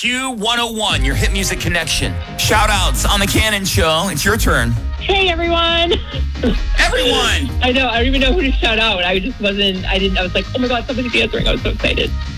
Q101, your hit music connection. Shout outs on the Cannon Show. It's your turn. Hey, everyone. Everyone. I know. I don't even know who to shout out. I was like, oh my God, somebody's answering. I was so excited.